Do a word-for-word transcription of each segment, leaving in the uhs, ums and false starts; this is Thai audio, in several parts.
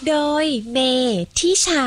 โดยเมทิชา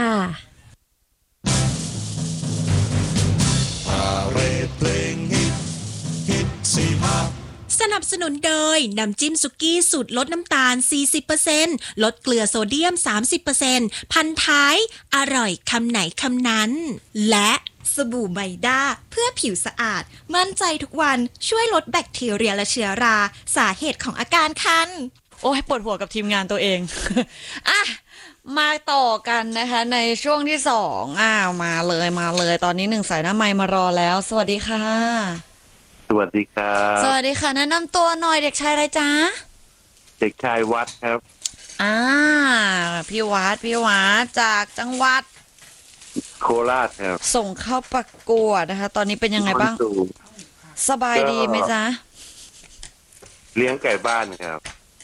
สนับสนุนโดยน้ำจิ้มสุกี้สูตรลดน้ำตาล สี่สิบเปอร์เซ็นต์ ลดเกลือโซเดียม สามสิบเปอร์เซ็นต์ พันท้ายอร่อยคำไหนคำนั้นและสบู่ไมด้าเพื่อผิวสะอาดมั่นใจทุกวันช่วยลดแบคทีเรียและเชื้อราสาเหตุของอาการคันโอ้ยปวดหัวกับทีมงานตัวเอง อ่ะมาต่อกันนะคะในช่วงที่สองอ้าวมาเลยมาเลยตอนนี้หนึ่งสายหน้าไมค์มารอแล้วสวัสดีค่ะสวัสดีครับสวัสดีค่ะแนะนำตัวหน่อยเด็กชายอะไรจ๊ะเด็กชายวัดครับอ่าพี่วัดพี่วัดจากจังหวัดโคราชครับส่งเข้าประกวดนะคะตอนนี้เป็นยังไงบ้างสบายดีไหมจ๊ะเลี้ยงไก่บ้านครับ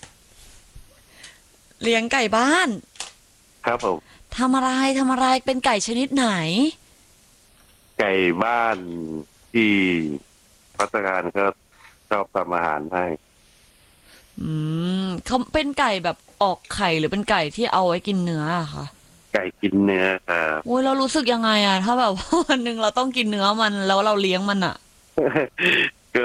เลี้ยงไก่บ้านครับผมทำอะไรทำอะไรเป็นไก่ชนิดไหนไก่บ้านที่พัฒการก็ชอบทำอาหารให้อืมเขาเป็นไก่แบบออกไข่หรือเป็นไก่ที่เอาไว้กินเนื้ออะคะไก่กินเนื้อครับโอ้ยเรารู้สึกยังไงอะถ้าแบบวันหนึ่งเราต้องกินเนื้อมันแล้วเราเลี้ยงมันอะก็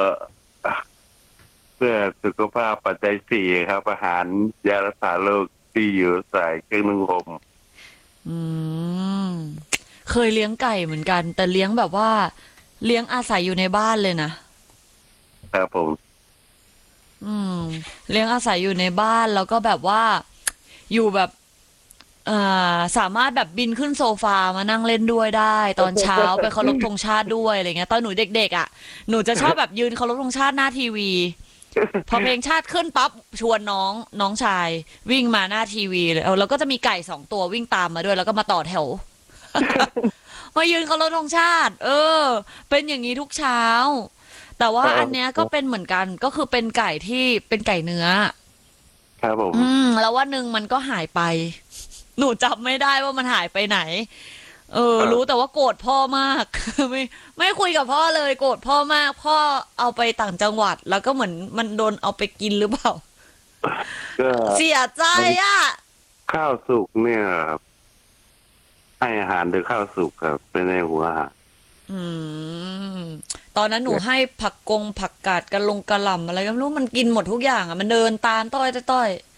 เพื่อสุขภาพปัจจัยสี่ครับอาหารยารักษาโรคที่อยู่ใส่เครื่องนึ่งลมอืมเคยเลี้ยงไก่เหมือนกันแต่เลี้ยงแบบว่าเลี้ยงอาศัยอยู่ในบ้านเลยนะครับผมอืมเลี้ยงอาศัยอยู่ในบ้านแล้วก็แบบว่าอยู่แบบอ่าสามารถแบบบินขึ้นโซฟามานั่งเล่นด้วยได้ตอนเช้าไปเคารพธงชาติด้วยอะไรเงี้ยตอนหนูเด็กๆอ่ะหนูจะชอบแบบยืนเคารพธงชาติหน้าทีวีพอเพลงชาติขึ้นปั๊บชวนน้องน้องชายวิ่งมาหน้าทีวีเลยแล้วก็จะมีไก่สองตัววิ่งตามมาด้วยแล้วก็มาต่อแถวมายืนเคารพธงชาติเออเป็นอย่างนี้ทุกเช้าแต่ว่าอันเนี้ยก็เป็นเหมือนกันก็คือเป็นไก่ที่เป็นไก่เนื้อครับผมอืมแล้ววันหนึ่งมันก็หายไปหนูจำไม่ได้ว่ามันหายไปไหนเออรู้แต่ว่าโกรธพ่อมากไม่ไม่คุยกับพ่อเลยโกรธพ่อมากพ่อเอาไปต่างจังหวัดแล้วก็เหมือนมันโดนเอาไปกินหรือเปล่าเสียใจอ่ะข้าวสุกเนี่ยให้อาหารโดยข้าวสุกครับเป็นในหัวอาหารอืมตอนนั้นหนูให้ผักกงผักกาดกะลงกะหล่ำอะไรก็ไม่รู้มันกินหมดทุกอย่างอ่ะมันเดินตามต้อยต้อย